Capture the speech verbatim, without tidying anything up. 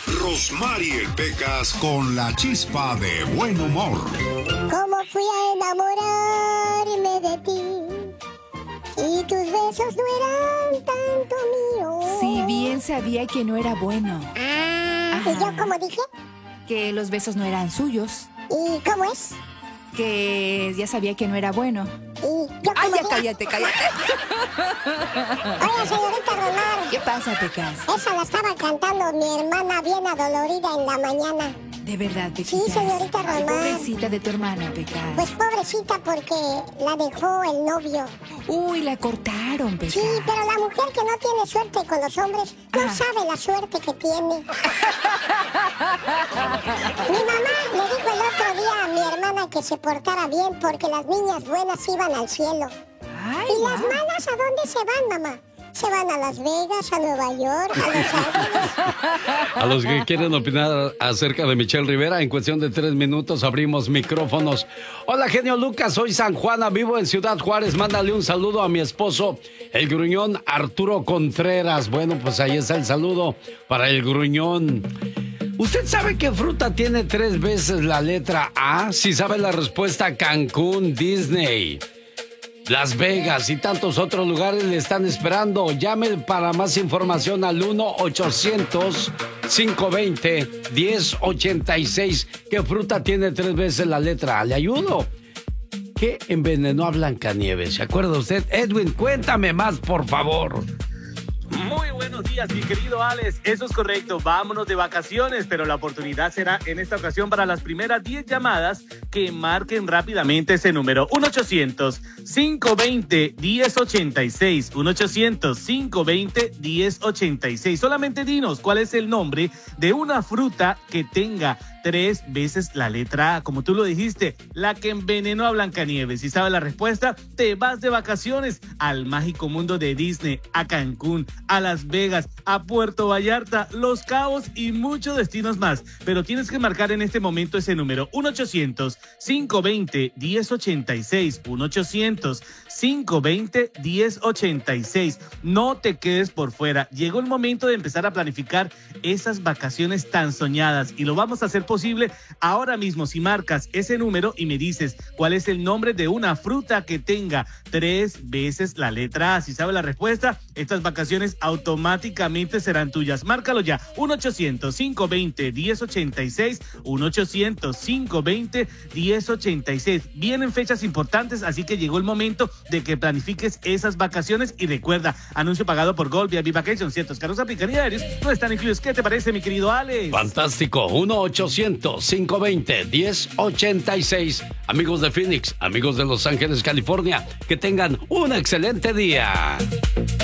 Rosmarie Pecas con la chispa de buen humor. ¿Cómo fui a enamorarme de ti? Y tus besos no eran tanto míos. Si bien sabía que no era bueno. Ah, ¿y yo cómo dije? Que los besos no eran suyos. ¿Y cómo es? Que ya sabía que no era bueno. ¿Y yo Ay, cómo ya dije? cállate, cállate. Oye, señorita Romar. ¿Qué pasa, Pecas? Esa la estaba cantando mi hermana bien adolorida en la mañana. De verdad, Pecas. Sí, señorita Ay, Romar. pobrecita de tu hermana, Pecas. Pues pobrecita porque la dejó el novio. Uy, la cortaron, Pecas. Sí, pero la mujer que no tiene suerte con los hombres no Ajá. sabe la suerte que tiene. Mi mamá le dijo el otro día a mi hermana que se portara bien porque las niñas buenas iban al cielo. Ay, ¿Y las guau. malas a dónde se van, mamá? Se van a Las Vegas, a Nueva York, a Los Ángeles. A los que quieren opinar acerca de Michelle Rivera, en cuestión de tres minutos abrimos micrófonos. Hola, genio Lucas, soy San Juana, vivo en Ciudad Juárez. Mándale un saludo a mi esposo, el gruñón Arturo Contreras. Bueno, pues ahí está el saludo para el gruñón. ¿Usted sabe qué fruta tiene tres veces la letra A? Si sabe la respuesta, Cancún, Disney, Las Vegas y tantos otros lugares le están esperando. Llame para más información al uno ochocientos, cinco veinte, diez ochenta y seis. ¿Qué fruta tiene tres veces la letra A? ¿Le ayudo? ¿Qué envenenó a Blancanieves? ¿Se acuerda usted? Edwin, cuéntame más, por favor. Muy buenos días, mi querido Alex. Eso es correcto. Vámonos de vacaciones, pero la oportunidad será en esta ocasión para las primeras diez llamadas que marquen rápidamente ese número. uno ochocientos, cinco veinte, diez ochenta y seis. uno ochocientos, cinco veinte, diez ochenta y seis. Solamente dinos cuál es el nombre de una fruta que tenga tres veces la letra A, como tú lo dijiste, la que envenenó a Blancanieves. Si sabes la respuesta, te vas de vacaciones al mágico mundo de Disney, a Cancún, a Las Vegas, a Puerto Vallarta, Los Cabos y muchos destinos más. Pero tienes que marcar en este momento ese número, uno ochocientos, cinco veinte, diez ochenta y seis, uno ochocientos, cinco veinte, diez ochenta y seis. No te quedes por fuera. Llegó el momento de empezar a planificar esas vacaciones tan soñadas y lo vamos a hacer posible ahora mismo si marcas ese número y me dices cuál es el nombre de una fruta que tenga tres veces la letra A. Si sabes la respuesta, estas vacaciones automáticamente serán tuyas. Márcalo ya, uno ochocientos, cinco veinte, diez ochenta y seis, uno ochocientos, cinco veinte, diez ochenta y seis. Vienen fechas importantes, así que llegó el momento de que planifiques esas vacaciones y recuerda, anuncio pagado por Gold vía Vacation. Ciertos carros aplican y aéreos no están incluidos. ¿Qué te parece, mi querido Alex? Fantástico, uno ochocientos, cinco veinte, diez ochenta y seis. Amigos de Phoenix, amigos de Los Ángeles, California, que tengan un excelente día.